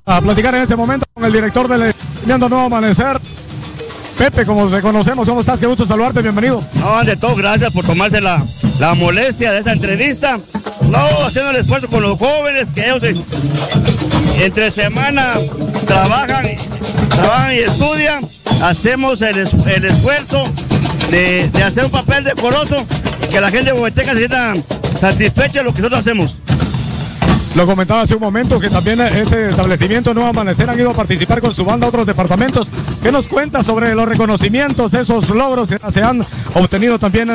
a platicar en este momento con el director del Establecimiento Nuevo Amanecer. Pepe, como te conocemos, ¿cómo estás? Qué gusto saludarte, bienvenido. No, ante todo, gracias por tomarse la molestia de esta entrevista. No, haciendo el esfuerzo con los jóvenes, que ellos entre semana trabajan y estudian. Hacemos el esfuerzo de hacer un papel decoroso y que la gente de Huehuetenca se sienta satisfecha de lo que nosotros hacemos. Lo comentaba hace un momento que también este establecimiento Nuevo Amanecer han ido a participar con su banda a otros departamentos. ¿Qué nos cuenta sobre los reconocimientos, esos logros que se han obtenido también?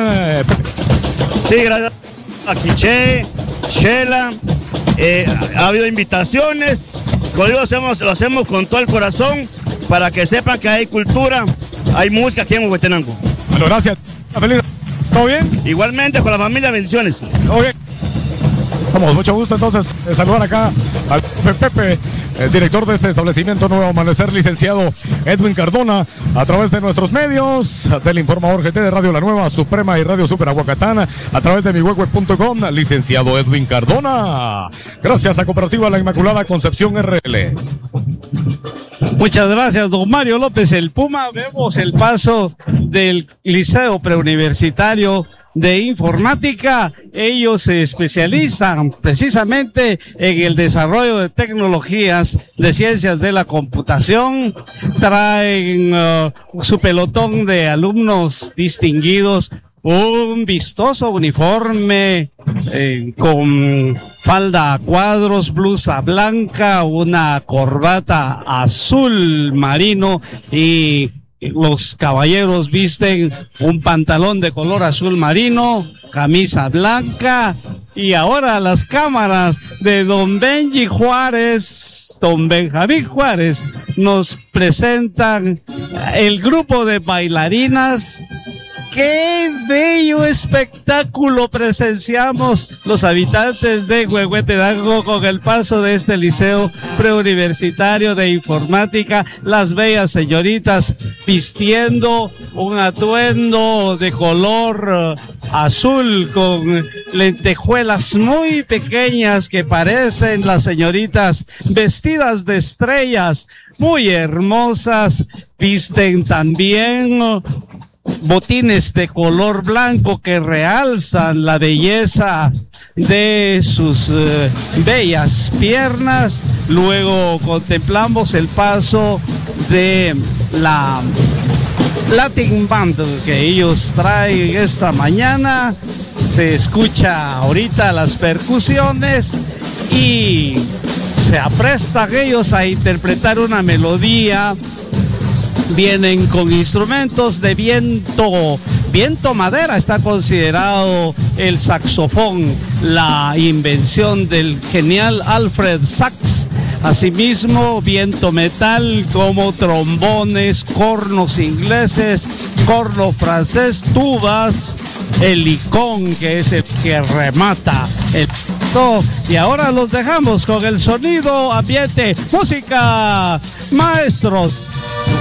Sí, gracias a Quiché, Shela, ha habido invitaciones. Como digo, lo hacemos con todo el corazón para que sepan que hay cultura, hay música aquí en Huehuetenango. Bueno, gracias. Feliz. ¿Todo bien? Igualmente con la familia, bendiciones. Todo bien. Vamos, mucho gusto entonces de saludar acá al Pepe, el director de este establecimiento Nuevo Amanecer, licenciado Edwin Cardona, a través de nuestros medios, del Informador GT de Radio La Nueva, Suprema y Radio Super Aguacatán, a través de mihuehue.com, licenciado Edwin Cardona. Gracias a Cooperativa La Inmaculada Concepción RL. Muchas gracias, don Mario López, el Puma. Vemos el paso del Liceo Preuniversitario de Informática. Ellos se especializan precisamente en el desarrollo de tecnologías de ciencias de la computación. Traen su pelotón de alumnos distinguidos, un vistoso uniforme con falda a cuadros, blusa blanca, una corbata azul marino y los caballeros visten un pantalón de color azul marino, camisa blanca, y ahora las cámaras de don Benji Juárez, don Benjamín Juárez, nos presentan el grupo de bailarinas. ¡Qué bello espectáculo presenciamos los habitantes de Huehuetenango con el paso de este liceo preuniversitario de informática! Las bellas señoritas vistiendo un atuendo de color azul con lentejuelas muy pequeñas que parecen las señoritas vestidas de estrellas, muy hermosas. Visten también botines de color blanco que realzan la belleza de sus bellas piernas. Luego contemplamos el paso de la Latin Band que ellos traen esta mañana. Se escucha ahorita las percusiones y se aprestan ellos a interpretar una melodía. Vienen con instrumentos de viento madera. Está considerado el saxofón la invención del genial Alfred Sax. Asimismo, viento metal como trombones, cornos ingleses, corno francés, tubas, el licón, que es el que remata el todo. Y ahora los dejamos con el sonido ambiente. Música, maestros.